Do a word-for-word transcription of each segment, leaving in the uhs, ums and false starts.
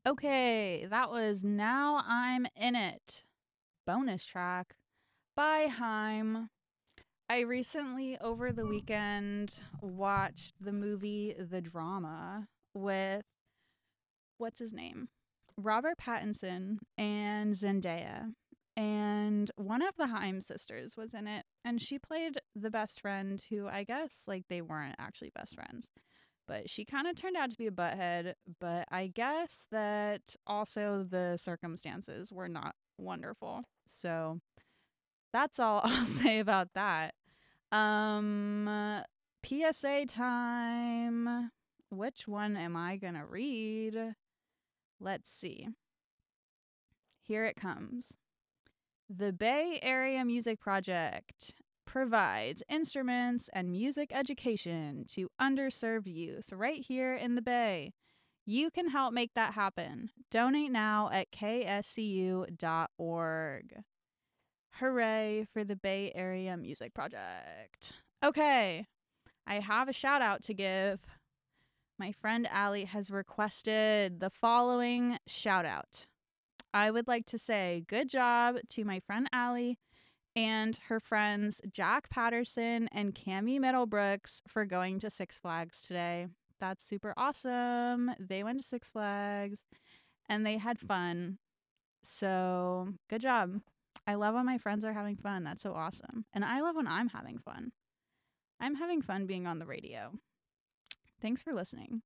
Okay, that was Now I'm in It. Bonus track by Haim. I recently, over the weekend, watched the movie The Drama with, what's his name? Robert Pattinson and Zendaya. And one of the Haim sisters was in it. And she played the best friend who I guess, like, they weren't actually best friends. But she kind of turned out to be a butthead. But I guess that also the circumstances were not wonderful. So that's all I'll say about that. Um, P S A time. Which one am I going to read? Let's see. Here it comes. The Bay Area Music Project provides instruments and music education to underserved youth right here in the Bay. You can help make that happen. Donate now at k s c u dot org. Hooray for the Bay Area Music Project. Okay, I have a shout out to give. My friend Allie has requested the following shout out. I would like to say good job to my friend Allie and her friends Jack Patterson and Cami Middlebrooks for going to Six Flags today. That's super awesome. They went to Six Flags and they had fun. So good job. I love when my friends are having fun. That's so awesome. And I love when I'm having fun. I'm having fun being on the radio. Thanks for listening.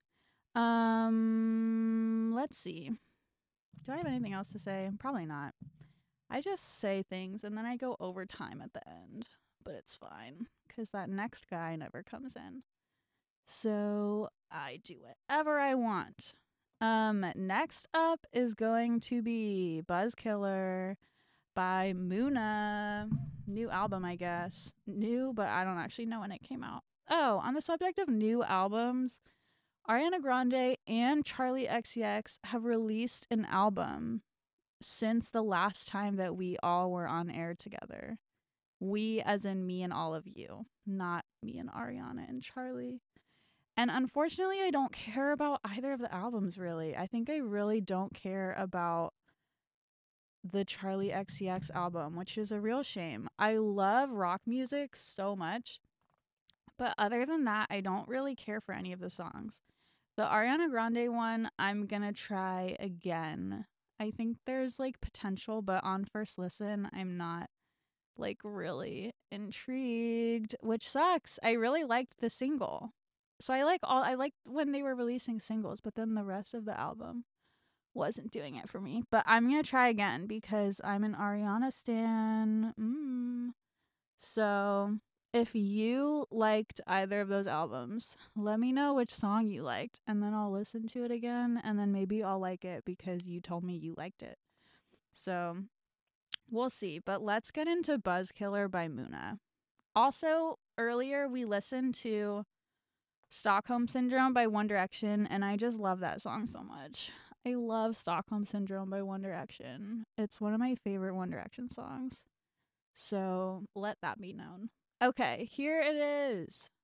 Um, let's see. Do I have anything else to say? Probably not. I just say things and then I go over time at the end. But it's fine because that next guy never comes in. So I do whatever I want. Um, next up is going to be Buzzkiller by Muna. New album, I guess. New, but I don't actually know when it came out. Oh, on the subject of new albums, Ariana Grande and Charlie X C X have released an album since the last time that we all were on air together. We, as in me and all of you, not me and Ariana and Charlie. And unfortunately, I don't care about either of the albums, really. I think I really don't care about the Charlie X C X album, which is a real shame. I love rock music so much, but other than that, I don't really care for any of the songs. The Ariana Grande one, I'm gonna try again. I think there's like potential, but on first listen, I'm not like really intrigued, which sucks. I really liked the single. So I like all I liked when they were releasing singles, but then the rest of the album wasn't doing it for me. But I'm gonna try again because I'm an Ariana stan. Mm. So if you liked either of those albums, let me know which song you liked, and then I'll listen to it again, and then maybe I'll like it because you told me you liked it. So we'll see. But let's get into Buzzkiller by Muna. Also, earlier we listened to Stockholm Syndrome by One Direction, and I just love that song so much. I love Stockholm Syndrome by One Direction. It's one of my favorite One Direction songs. So let that be known. Okay, here it is.